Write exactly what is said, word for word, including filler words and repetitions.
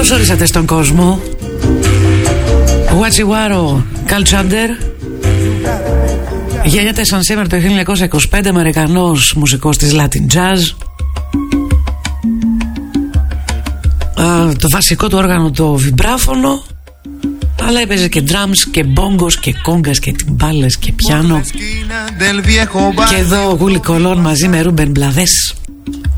Καλώς ορίσατε στον κόσμο. Γουατσιουάρο Καλτσάντερ γεννιέται σαν σήμερα το χίλια εννιακόσια είκοσι πέντε, Αμερικανός μουσικός της Latin Jazz. Α, το βασικό του όργανο το βιμπράφωνο, αλλά έπαιζε και drums και μπόγκος και κόγκας και τυμπάλες και πιάνο. Και εδώ ο Γούλι Κολόν μαζί με Ρούμπεν Μπλαδές.